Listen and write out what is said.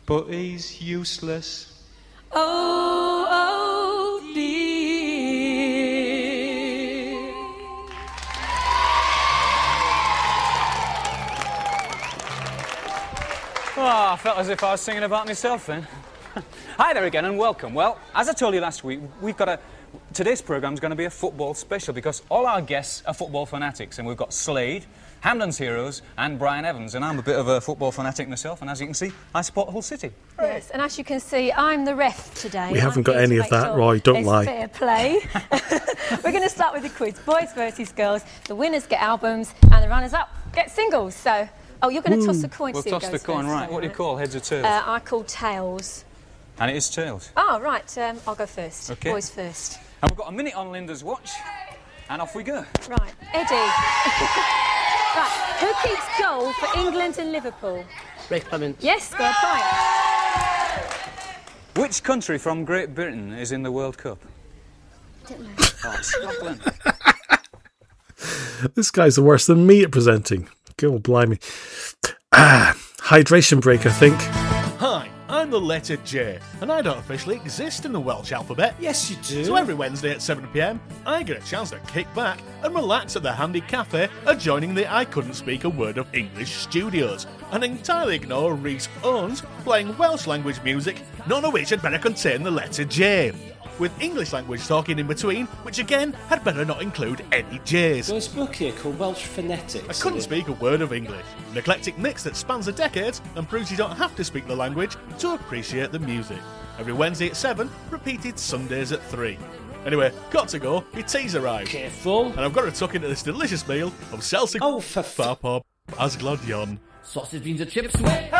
but he's useless. Oh, oh, dear. Oh, I felt as if I was singing about myself then. Hi there again and welcome. Well, as I told you last week, today's programme's going to be a football special because all our guests are football fanatics, and we've got Slade, Hamden's Heroes and Brian Evans, and I'm a bit of a football fanatic myself, and as you can see, I support Hull City. Yes, and as you can see, I'm the ref today. We haven't got any of that, Roy, don't lie. Fair play. We're going to start with the quiz. Boys versus girls. The winners get albums and the runners-up get singles. So, you're going to toss a coin to see who We'll toss goes the coin, first, right. What do you call, heads or tails? I call tails. And it is tails. Oh, right, I'll go first. Okay. Boys first. And we've got a minute on Linda's watch, and off we go. Right, Eddie. Right, who keeps goal for England and Liverpool? Ray Clement. Yes, got a point. Which country from Great Britain is in the World Cup? Don't know. Oh, Scotland. This guy's worse than me at presenting. God blimey. Hydration break, I think. Hi, I'm the letter J, and I don't officially exist in the Welsh alphabet. Yes, you do. So every Wednesday at 7 p.m, I get a chance to kick back and relax at the handy cafe adjoining the I Couldn't Speak a Word of English studios, and entirely ignore Rhys Owens playing Welsh language music, none of which had better contain the letter J, with English language talking in between, which again had better not include any J's. There's a book here called Welsh Phonetics. I couldn't speak a word of English. An eclectic mix that spans the decades and proves you don't have to speak the language to appreciate the music. Every Wednesday at 7, repeated Sundays at 3. Anyway, got to go, my tea's arrived. Careful. And I've got to tuck into this delicious meal of Celtic Oh, for Farpop Asglodion. sausage, beans and chips.